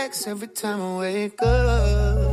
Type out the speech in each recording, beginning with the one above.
text every time I wake up.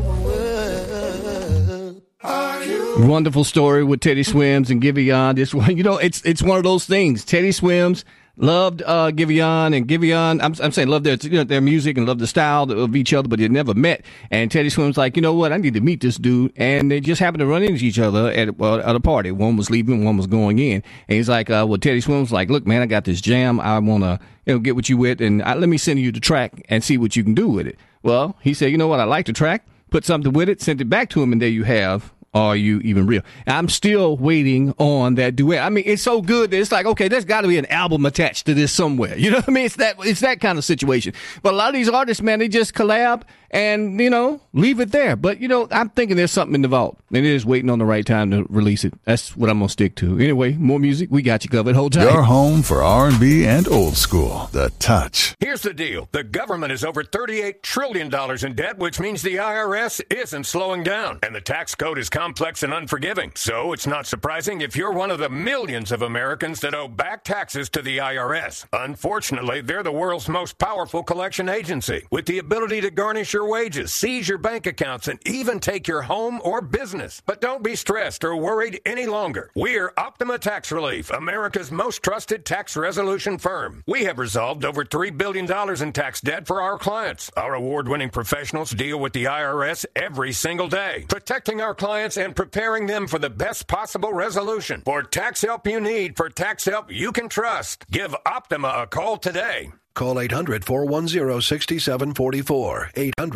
Wonderful story with Teddy Swims and Giveon. This one, it's one of those things. Teddy Swims loved Giveon, and Giveon, I'm saying love their music and love the style of each other, but they never met. And Teddy Swims like, you know what? I need to meet this dude, and they just happened to run into each other at a party. One was leaving, one was going in, and he's like, Teddy Swims like, look, man, I got this jam. I want to get with you with, and let me send you the track and see what you can do with it. Well, he said, you know what? I like the track. Put something with it, sent it back to him, and there you have Are You Even Real? I'm still waiting on that duet. I mean, it's so good that it's like, okay, there's got to be an album attached to this somewhere. You know what I mean? It's that kind of situation. But a lot of these artists, man, they just collab and, leave it there. But, I'm thinking there's something in the vault. And it is waiting on the right time to release it. That's what I'm going to stick to. Anyway, more music. We got you covered. Hold tight. Your home for R&B and old school. The Touch. Here's the deal. The government is over $38 trillion in debt, which means the IRS isn't slowing down. And the tax code is complex and unforgiving. So it's not surprising if you're one of the millions of Americans that owe back taxes to the IRS. Unfortunately, they're the world's most powerful collection agency, with the ability to garnish your wages, seize your bank accounts, and even take your home or business. But don't be stressed or worried any longer. We're Optima Tax Relief, America's most trusted tax resolution firm. We have resolved over $3 billion in tax debt for our clients. Our award-winning professionals deal with the IRS every single day, protecting our clients and preparing them for the best possible resolution. For tax help you need, for tax help you can trust, give Optima a call today. Call 800-410-6744.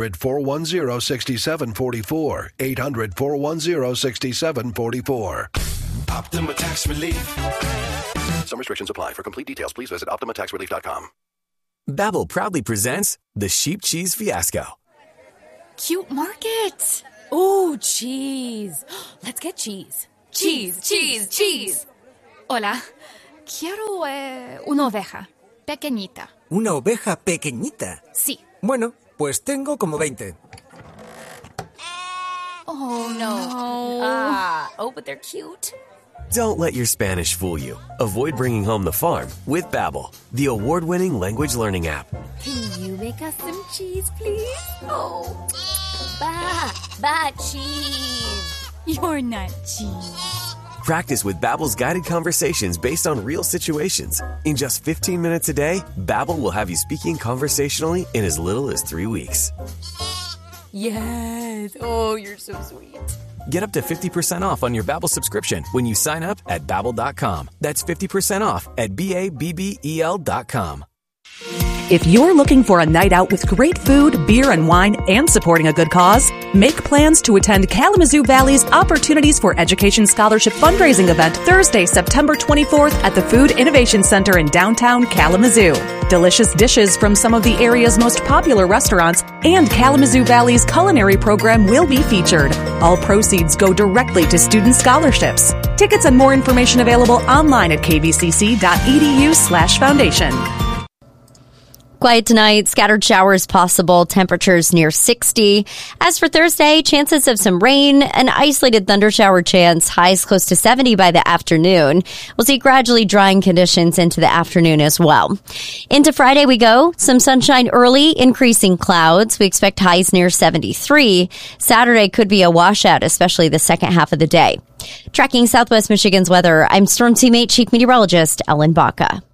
800-410-6744. 800-410-6744. Optima Tax Relief. Some restrictions apply. For complete details, please visit OptimaTaxRelief.com. Babbel proudly presents the Sheep Cheese Fiasco. Cute market. Ooh, cheese. Let's get cheese. Cheese. Hola. Quiero una oveja. Pequeñita. ¿Una oveja pequeñita? Sí. Bueno, pues tengo como 20. Oh, no. But they're cute. Don't let your Spanish fool you. Avoid bringing home the farm with Babbel, the award-winning language learning app. Can you make us some cheese, please? Oh, ba cheese. You're not cheese. Practice with Babbel's guided conversations based on real situations. In just 15 minutes a day, Babbel will have you speaking conversationally in as little as 3 weeks. Yes. Oh, you're so sweet. Get up to 50% off on your Babbel subscription when you sign up at Babbel.com. That's 50% off at Babbel.com. If you're looking for a night out with great food, beer, and wine, and supporting a good cause, make plans to attend Kalamazoo Valley's Opportunities for Education Scholarship fundraising event Thursday, September 24th at the Food Innovation Center in downtown Kalamazoo. Delicious dishes from some of the area's most popular restaurants and Kalamazoo Valley's culinary program will be featured. All proceeds go directly to student scholarships. Tickets and more information available online at kvcc.edu/foundation. Quiet tonight, scattered showers possible, temperatures near 60. As for Thursday, chances of some rain, an isolated thundershower chance, highs close to 70 by the afternoon. We'll see gradually drying conditions into the afternoon as well. Into Friday we go, some sunshine early, increasing clouds. We expect highs near 73. Saturday could be a washout, especially the second half of the day. Tracking Southwest Michigan's weather, I'm Storm Teammate Chief Meteorologist Ellen Baca.